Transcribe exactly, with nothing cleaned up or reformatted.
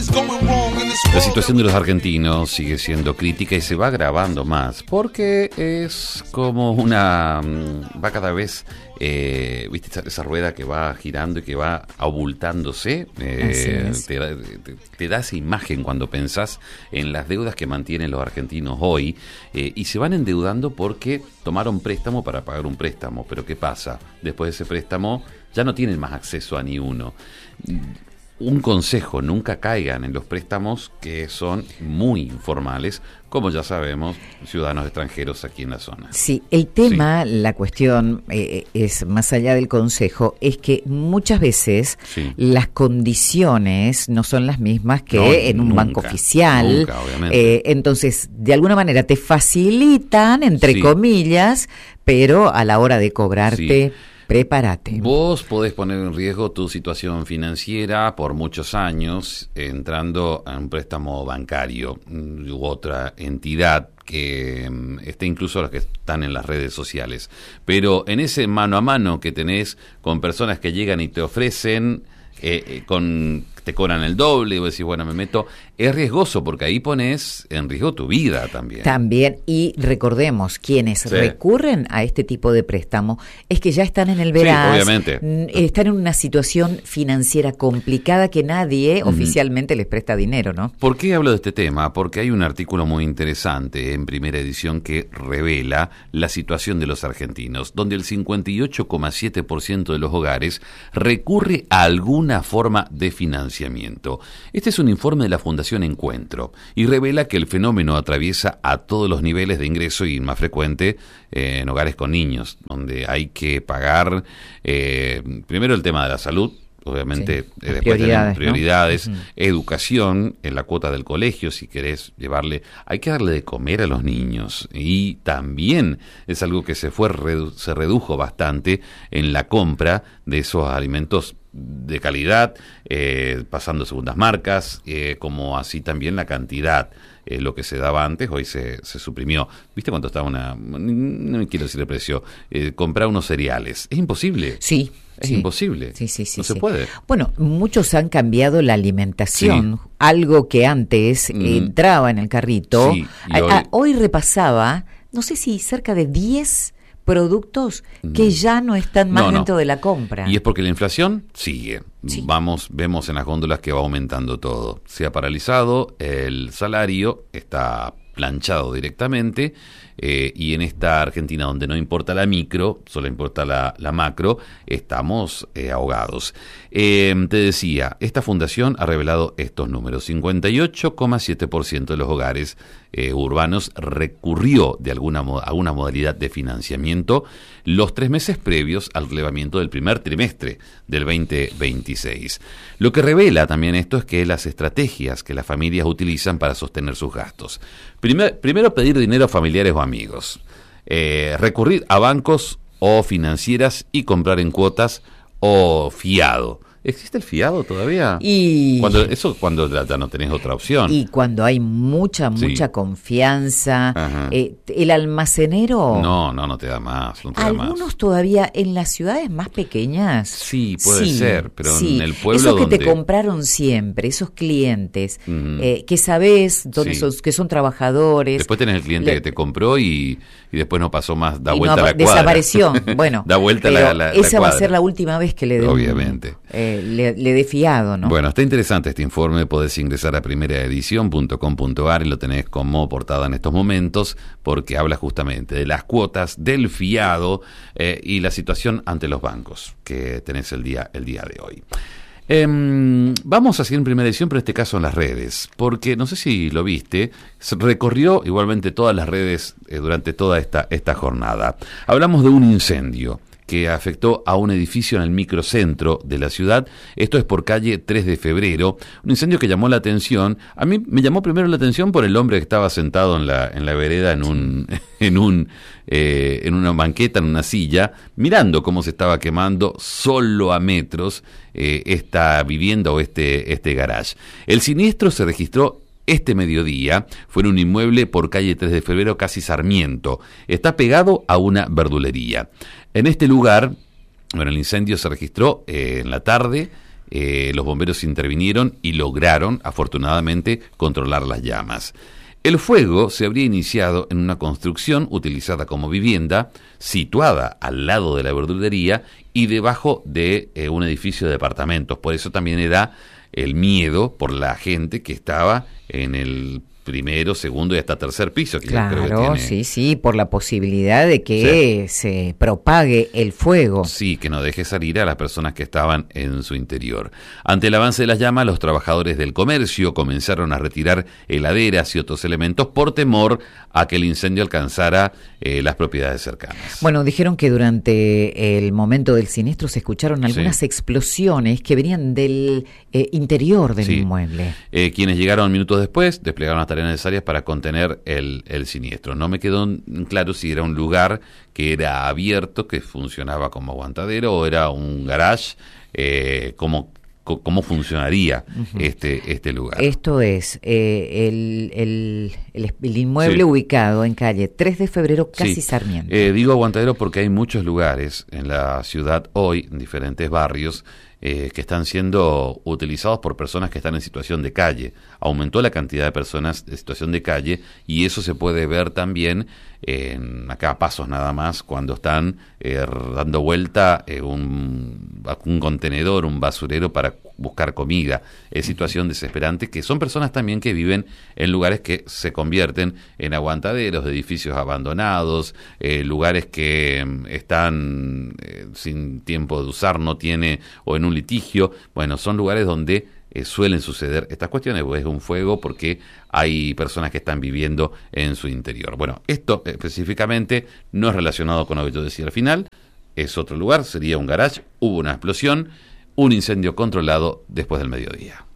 La situación de los argentinos sigue siendo crítica y se va agravando más porque es como una... va cada vez... Eh, ¿viste esa, esa rueda que va girando y que va abultándose? Eh, te, te, te da esa imagen cuando pensás en las deudas que mantienen los argentinos hoy, eh, y se van endeudando porque tomaron préstamo para pagar un préstamo. Pero ¿qué pasa? Después de ese préstamo ya no tienen más acceso a ni uno. Un consejo: nunca caigan en los préstamos que son muy informales, como ya sabemos, ciudadanos extranjeros aquí en la zona. Sí, el tema, sí. la cuestión eh, es, más allá del consejo, es que muchas veces sí. las condiciones no son las mismas que no, en un nunca, banco oficial. Nunca, obviamente. Eh, entonces, de alguna manera te facilitan, entre sí. comillas, pero a la hora de cobrarte... Sí. Prepárate. Vos podés poner en riesgo tu situación financiera por muchos años entrando a un préstamo bancario u otra entidad que esté, incluso los que están en las redes sociales. Pero en ese mano a mano que tenés con personas que llegan y te ofrecen, eh, eh, con te cobran el doble, y vos decís, bueno, me meto, es riesgoso porque ahí pones en riesgo tu vida también. También, y recordemos, quienes sí. recurren a este tipo de préstamo es que ya están en el veraz, sí, obviamente. están en una situación financiera complicada que nadie mm. oficialmente les presta dinero, ¿no? ¿Por qué hablo de este tema? Porque hay un artículo muy interesante en Primera Edición que revela la situación de los argentinos, donde el cincuenta y ocho coma siete por ciento de los hogares recurre a alguna forma de financiamiento. Este es un informe de la Fundación Encuentro y revela que el fenómeno atraviesa a todos los niveles de ingreso y más frecuente eh, en hogares con niños, donde hay que pagar eh, primero el tema de la salud, obviamente, sí, eh, después prioridades, prioridades, ¿no? Uh-huh. Educación, en la cuota del colegio, si querés llevarle, hay que darle de comer a los niños, y también es algo que se fue redu- se redujo bastante en la compra de esos alimentos de calidad, eh, pasando segundas marcas, eh, como así también la cantidad. Eh, lo que se daba antes, hoy se, se suprimió. ¿Viste cuánto estaba una... no me quiero decir el precio, eh, comprar unos cereales? Es imposible. Sí. Es sí. imposible. Sí, sí, sí, no sí. se puede. Bueno, muchos han cambiado la alimentación. Sí. Algo que antes mm. entraba en el carrito. Sí, a, hoy... A, hoy repasaba, no sé si cerca de diez productos que mm. ya no están más no, dentro no. de la compra. Y es porque la inflación sigue. Sí. Vamos, vemos en las góndolas que va aumentando todo. Se ha paralizado, el salario está planchado directamente, eh, y en esta Argentina donde no importa la micro, solo importa la, la macro, estamos eh, ahogados. Eh, te decía, esta fundación ha revelado estos números: cincuenta y ocho coma siete por ciento de los hogares eh, urbanos recurrió de alguna, alguna modalidad de financiamiento los tres meses previos al relevamiento del primer trimestre del veinte veintiséis. Lo que revela también esto es que las estrategias que las familias utilizan para sostener sus gastos. Primer, primero, pedir dinero a familiares o amigos, eh, recurrir a bancos o financieras y comprar en cuotas o fiado. ¿Existe el fiado todavía? Y cuando, eso cuando ya no tenés otra opción. Y cuando hay mucha, mucha sí. confianza. Eh, el almacenero... No, no, no te da más. No te Algunos da más. todavía en las ciudades más pequeñas. Sí, puede sí, ser, pero sí. en el pueblo esos que donde... te compraron siempre, esos clientes, uh-huh. eh, que sabés dónde sí. son, que son trabajadores. Después tenés el cliente Le... que te compró y, y después no pasó más, da y vuelta no, a la cuadra. Desapareció, bueno. da vuelta pero la, la, la esa cuadra. va a ser la última vez que le dé Obviamente. Un, eh, le, le dé fiado, ¿no? Bueno, está interesante este informe, podés ingresar a primera edición punto com punto a r y lo tenés como portada en estos momentos, porque habla justamente de las cuotas, del fiado eh, y la situación ante los bancos que tenés el día, el día de hoy. Eh, vamos a seguir en primera edición, pero en este caso en las redes, porque no sé si lo viste, se recorrió igualmente todas las redes eh, durante toda esta, esta jornada. Hablamos de un incendio que afectó a un edificio en el microcentro de la ciudad. Esto es por calle tres de febrero, un incendio que llamó la atención. A mí me llamó primero la atención por el hombre que estaba sentado en la en la vereda en un en un eh, en una banqueta, en una silla, mirando cómo se estaba quemando solo a metros eh, esta vivienda o este este garage. El siniestro se registró este mediodía, fue en un inmueble por calle tres de febrero, casi Sarmiento. Está pegado a una verdulería. En este lugar, bueno, el incendio se registró eh, en la tarde eh, los bomberos intervinieron y lograron, afortunadamente, controlar las llamas. El fuego se habría iniciado en una construcción utilizada como vivienda, situada al lado de la verdulería y debajo de eh, un edificio de departamentos. Por eso también era el miedo por la gente que estaba en el primero, segundo y hasta tercer piso. Que claro, yo creo que tiene... sí, sí, por la posibilidad de que sí. se propague el fuego. Sí, que no deje salir a las personas que estaban en su interior. Ante el avance de las llamas, los trabajadores del comercio comenzaron a retirar heladeras y otros elementos por temor a que el incendio alcanzara eh, las propiedades cercanas. Bueno, dijeron que durante el momento del siniestro se escucharon algunas sí. explosiones que venían del eh, interior del sí. inmueble. Eh, quienes llegaron minutos después desplegaron las tareas necesarias para contener el, el siniestro. No me quedó claro si era un lugar que era abierto, que funcionaba como aguantadero, o era un garage, eh, como cómo funcionaría uh-huh. este este lugar. Esto es eh, el, el, el, el inmueble sí. ubicado en calle tres de febrero, casi sí. Sarmiento. Eh, digo aguantadero porque hay muchos lugares en la ciudad hoy, en diferentes barrios, eh, que están siendo utilizados por personas que están en situación de calle. Aumentó la cantidad de personas en situación de calle y eso se puede ver también en acá a pasos nada más, cuando están eh, dando vuelta eh, un, un contenedor, un basurero para buscar comida. Es situación desesperante, que son personas también que viven en lugares que se convierten en aguantaderos, edificios abandonados, eh, lugares que eh, están eh, sin tiempo de usar, no tiene, o en un litigio. Bueno, son lugares donde Eh, suelen suceder estas cuestiones, pues es un fuego porque hay personas que están viviendo en su interior. Bueno, esto específicamente no es relacionado con lo que yo decía al final, es otro lugar, sería un garage, hubo una explosión, un incendio controlado después del mediodía.